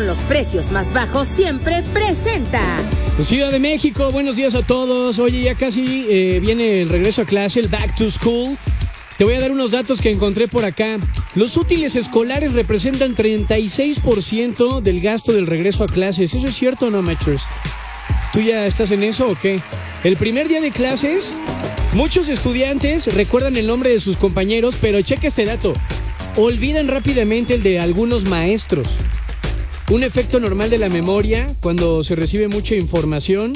con los precios más bajos siempre presenta. Ciudad de México, buenos días a todos. Oye, ya casi viene el regreso a clase, el back to school. Te voy a dar unos datos que encontré por acá. Los útiles escolares representan 36% del gasto del regreso a clases. ¿Eso es cierto o no, Matchers? ¿Tú ya estás en eso o qué? El primer día de clases, muchos estudiantes recuerdan el nombre de sus compañeros, pero checa este dato. Olvidan rápidamente el de algunos maestros. Un efecto normal de la memoria cuando se recibe mucha información